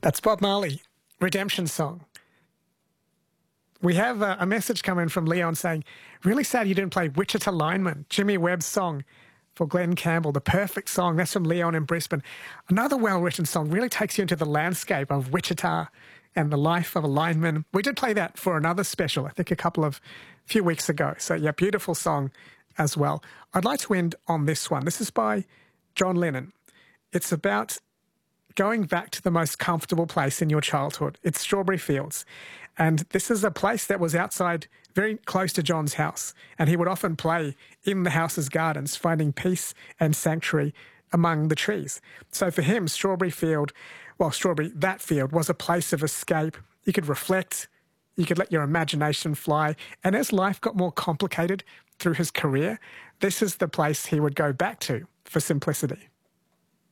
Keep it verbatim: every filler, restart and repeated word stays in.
That's Bob Marley, Redemption Song. We have a, a message coming from Leon saying, really sad you didn't play Wichita Lineman, Jimmy Webb's song for Glenn Campbell, the perfect song. That's from Leon in Brisbane. Another well-written song, really takes you into the landscape of Wichita and the life of a lineman. We did play that for another special, I think a couple of, few weeks ago. So yeah, beautiful song as well. I'd like to end on this one. This is by John Lennon. It's about going back to the most comfortable place in your childhood. It's Strawberry Fields. And this is a place that was outside, very close to John's house. And he would often play in the house's gardens, finding peace and sanctuary among the trees. So for him, Strawberry Field, well, Strawberry, that field was a place of escape. You could reflect, you could let your imagination fly. And as life got more complicated through his career, this is the place he would go back to for simplicity.